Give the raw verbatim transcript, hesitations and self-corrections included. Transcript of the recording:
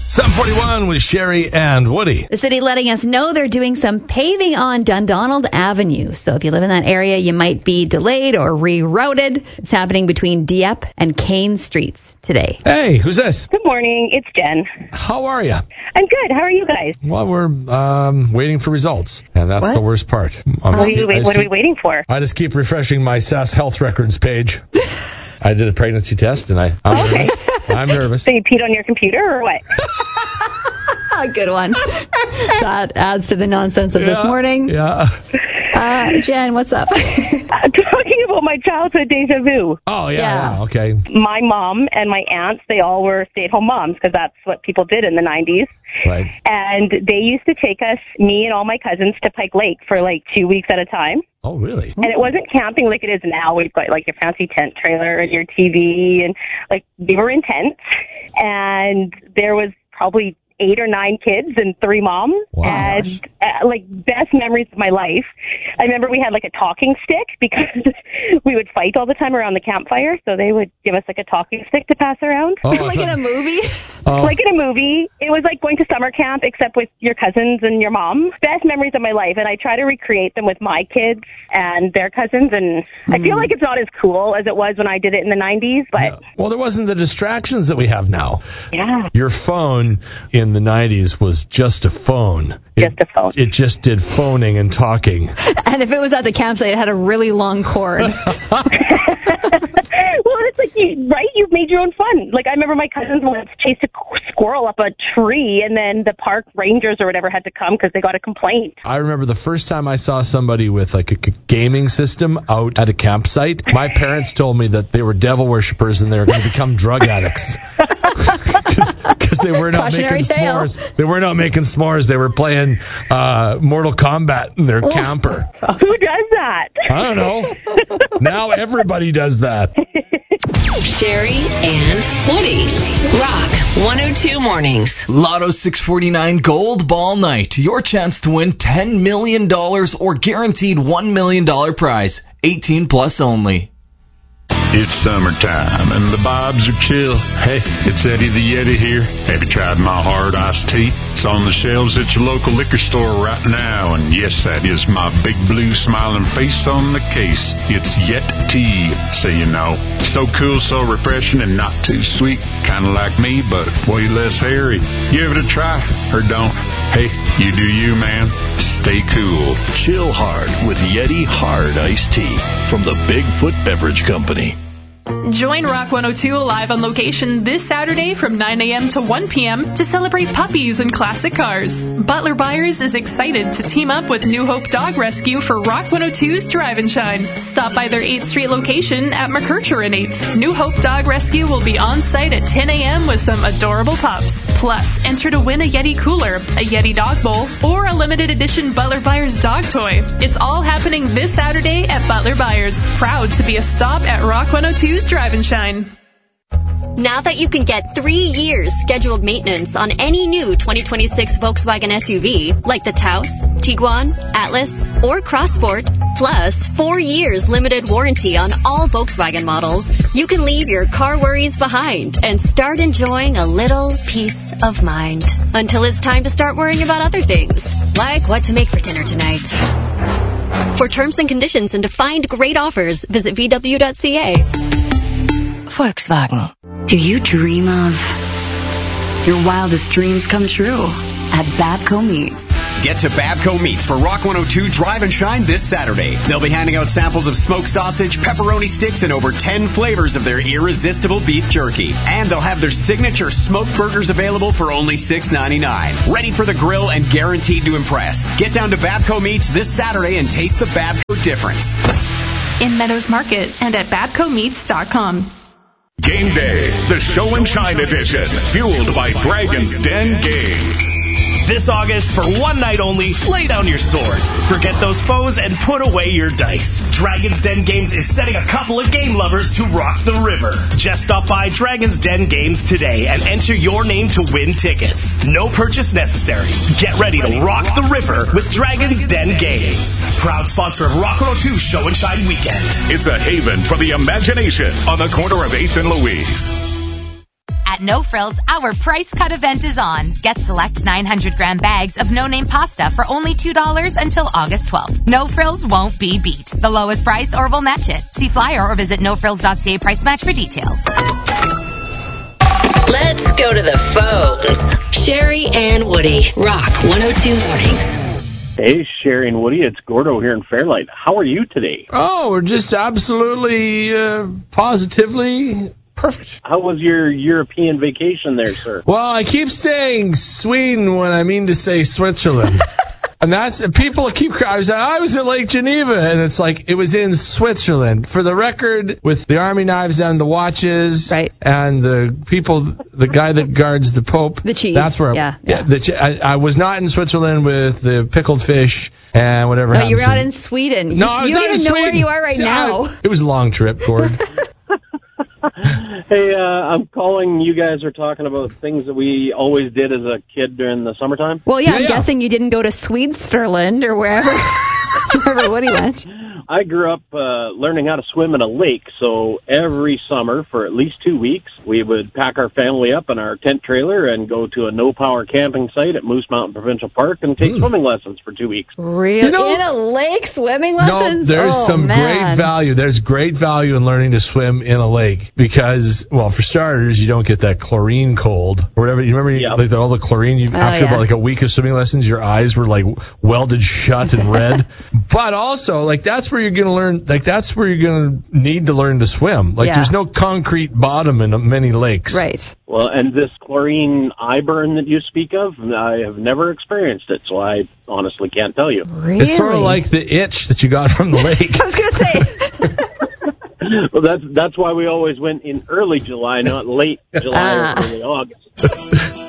seven forty-one with Sherry and Woody. The city letting us know they're doing some paving on Dundonald Avenue. So if you live in that area, you might be delayed or rerouted. It's happening between Dieppe and Kane Streets today. Hey, who's this? Good morning. It's Jen. How are you? I'm good. How are you guys? Well, we're um, waiting for results, and that's What? the worst part. I'm What are, just- you, I just what are we keep- waiting for? I just keep refreshing my S A S Health Records page. I did a pregnancy test, and I, I'm Okay. nervous. I'm nervous. So you peed on your computer or what? A good one. That adds to the nonsense of this Yeah, morning. Yeah. Uh, Jen, what's up? I'm talking about my childhood deja vu. Oh, yeah, Yeah. yeah. Okay. My mom and my aunts, they all were stay-at-home moms because that's what people did in the nineties. Right. And they used to take us, me and all my cousins, to Pike Lake for like two weeks at a time. Oh, really? And it wasn't camping like it is now. We've got like your fancy tent trailer and your T V, and like we were in tents. And there was probably eight or nine kids and three moms. Wow. And uh, like best memories of my life. I remember we had like a talking stick because we would fight all the time around the campfire. So they would give us like a talking stick to pass around. Oh, I Like in thought- a movie? oh, Like in a movie. It was like going to summer camp except with your cousins and your mom. Best memories of my life. And I try to recreate them with my kids and their cousins. And I feel like it's not as cool as it was when I did it in the nineties. But well, there wasn't the distractions that we have now. yeah, Your phone in the nineties was just a phone. It, just a phone. It just did phoning and talking. And if it was at the campsite, it had a really long cord. Well, it's like, you, right? You've made your own fun. Like, I remember my cousins once chased a squirrel up a tree, and then the park rangers or whatever had to come because they got a complaint. I remember the first time I saw somebody with like a g- gaming system out at a campsite. My parents told me that they were devil worshippers and they were going to become drug addicts. Because they were not Cautionary making tale. s'mores. They were not making s'mores. They were playing uh, Mortal Kombat in their camper. Who does that? I don't know. Now everybody does that. Sherry and Woody. Rock one oh two Mornings. Lotto six forty-nine Gold Ball Night. Your chance to win ten million dollars or guaranteed one million dollars prize. eighteen plus only. It's summertime and the vibes are chill. Hey, it's Eddie the Yeti here. Have you tried my hard iced tea? It's on the shelves at your local liquor store right now. And yes, that is my big blue smiling face on the case. It's Yet Tea, so you know. So cool, so refreshing, and not too sweet. Kind of like me, but way less hairy. Give it a try, or don't. Hey, you do you, man. Stay cool. Chill hard with Yeti Hard Iced Tea from the Bigfoot Beverage Company. Join Rock one oh two live on location this Saturday from nine a.m. to one p.m. to celebrate puppies and classic cars. Butler Byers is excited to team up with New Hope Dog Rescue for Rock one oh two's Drive and Shine. Stop by their eighth Street location at McKercher and eighth. New Hope Dog Rescue will be on site at ten a.m. with some adorable pups. Plus, enter to win a Yeti cooler, a Yeti dog bowl, or a limited edition Butler Byers dog toy. It's all happening this Saturday at Butler Byers. Proud to be a stop at Rock one oh two's Drive and Shine. Now that you can get three years scheduled maintenance on any new twenty twenty-six Volkswagen S U V, like the Taos, Tiguan, Atlas, or Crossport, plus four years limited warranty on all Volkswagen models, you can leave your car worries behind and start enjoying a little peace of mind until it's time to start worrying about other things, like what to make for dinner tonight. For terms and conditions and to find great offers, visit V W dot C A. Volkswagen. Do you dream of your wildest dreams come true at Babco Meats? Get to Babco Meats for Rock one oh two Drive and Shine this Saturday. They'll be handing out samples of smoked sausage, pepperoni sticks, and over ten flavors of their irresistible beef jerky. And they'll have their signature smoked burgers available for only six ninety-nine. Ready for the grill and guaranteed to impress. Get down to Babco Meats this Saturday and taste the Babco difference. In Meadows Market and at babco meats dot com. Game Day, the Show and Shine edition, fueled by Dragon's Den Games. This August, for one night only, lay down your swords, forget those foes, and put away your dice. Dragon's Den Games is setting a couple of game lovers to rock the river. Just stop by Dragon's Den Games today and enter your name to win tickets. No purchase necessary. Get ready to rock the river with Dragon's Den Games. Proud sponsor of Rock one oh two Show and Shine Weekend. It's a haven for the imagination on the corner of eighth and Louise. At No Frills, our price cut event is on. Get select nine hundred gram bags of no-name pasta for only two dollars until August twelfth. No Frills won't be beat. The lowest price or we'll match it. See flyer or visit no frills dot c a price match for details. Let's go to the phones. Sherry and Woody, Rock one oh two Mornings. Hey, Sherry and Woody, it's Gordo here in Fairlight. How are you today? Oh, we're just absolutely, uh, positively perfect. How was your European vacation there, sir? Well, I keep saying Sweden when I mean to say Switzerland. And that's, people keep, I was, I was at Lake Geneva, and it's like, it was in Switzerland. For the record, with the army knives and the watches, right, and the people, the guy that guards the Pope. The cheese. That's where, yeah. yeah the che- I, I was not in Switzerland with the pickled fish and whatever No, happens. you were out in, in Sweden. No, you, I was you not don't in even know Sweden. where you are right See, now. I, it was a long trip, Gord. Hey, uh, I'm calling. You guys are talking about things that we always did as a kid during the summertime. Well, yeah, Yeah, I'm yeah. guessing you didn't go to Swedensterland or wherever, wherever Woody went. I grew up uh, learning how to swim in a lake, so every summer for at least two weeks, we would pack our family up in our tent trailer and go to a no-power camping site at Moose Mountain Provincial Park and take Mm. swimming lessons for two weeks. Really? You know- in a lake swimming No, lessons? there's oh, some man. great value. There's great value in learning to swim in a lake because, well, for starters, you don't get that chlorine cold or whatever. You remember Yep. like all the chlorine? You, Oh, after yeah. about like a week of swimming lessons, your eyes were like welded shut and red. But also, like that's where you're gonna learn. Like that's where you're gonna need to learn to swim. Like Yeah. there's no concrete bottom in many lakes. Right. Well, and this chlorine eye burn that you speak of, I have never experienced it, so I honestly can't tell you. Really? It's sort of like the itch that you got from the lake. I was going to say. Well, that's that's why we always went in early July, not late July Ah. or early August.